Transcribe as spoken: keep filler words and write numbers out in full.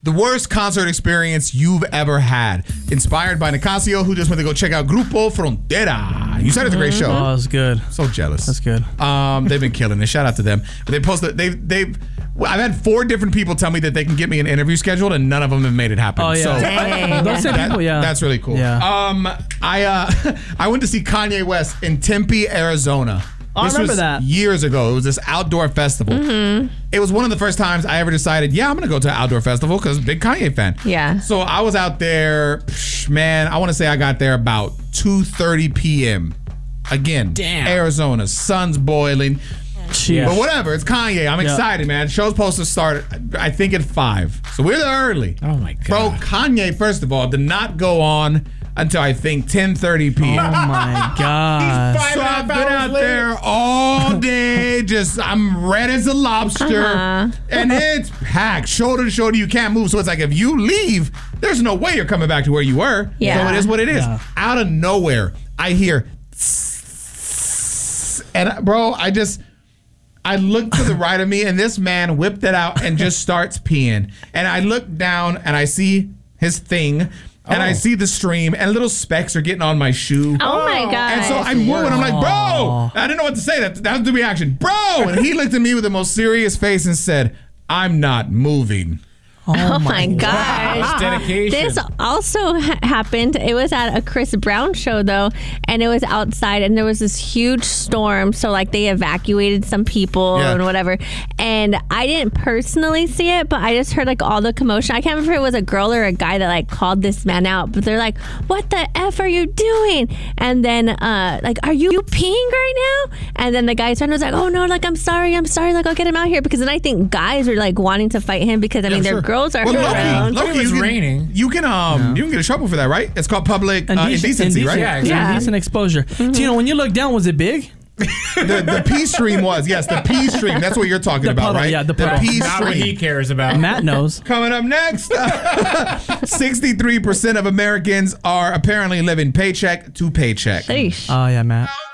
The worst concert experience you've ever had. Inspired by Nicasio, who just went to go check out Grupo Frontera. You said it's a great show. Oh, that's good. So jealous. That's good. Um, they've been killing it. Shout out to them. But they posted. They've they've. I've had four different people tell me that they can get me an interview scheduled, and none of them have made it happen. Oh yeah. So Dang. Those same that- people, yeah. that's really cool. Yeah. Um, I uh, I went to see Kanye West in Tempe, Arizona. Oh, I This remember was that. years ago. It was this outdoor festival. Mm-hmm. It was one of the first times I ever decided, yeah, I'm gonna go to an outdoor festival because big Kanye fan. Yeah. So I was out there, psh, man. I want to say I got there about two thirty p.m. Again, Damn. Arizona, sun's boiling. Jeez. But whatever, it's Kanye. I'm Yeah. excited, man. Show's supposed to start, I think, at five. So we're there early. Oh my Bro, god. Kanye, first of all, did not go on until I think ten thirty p.m. Oh my god. So I've been out there all day, just I'm red as a lobster, Uh-huh. and it's packed, shoulder to shoulder. You can't move, so it's like if you leave, there's no way you're coming back to where you were. Yeah. So it is what it is. Yeah. Out of nowhere, I hear, and bro, I just. I look to the right of me, and this man whipped it out and just starts peeing. And I look down, and I see his thing, and I Oh. see the stream, and little specks are getting on my shoe. Oh my god. And so I move, and I'm like, bro, I didn't know what to say. That, that was the reaction. Bro! And he looked at me with the most serious face and said, I'm not moving. Oh my gosh. Dedication. This also ha- happened. It was at a Chris Brown show though, and it was outside, and there was this huge storm. So like they evacuated some people Yeah. and whatever. And I didn't personally see it, but I just heard like all the commotion. I can't remember if it was a girl or a guy that like called this man out, but they're like, "What the f are you doing?" And then uh, like, "Are you peeing right now?" And then the guy's friend was like, "Oh no, like I'm sorry, I'm sorry, like I'll get him out here." Because then I think guys are like wanting to fight him because I mean sure. their girls are Well, Loki, around. Loki, It was you can, raining. You can um, you can get in trouble for that, right? It's called public uh, Indecent- indecency, indecent- right? Yeah, exactly. Yeah. Indecent exposure. Tino, when you look down, was it big? the, the P stream was yes, the P stream. That's what you're talking The about, puddle, right? yeah, the puddle. P Not what he stream. cares about. Matt knows. Coming up next, sixty-three percent of Americans are apparently living paycheck to paycheck. Sheesh. Oh yeah, Matt.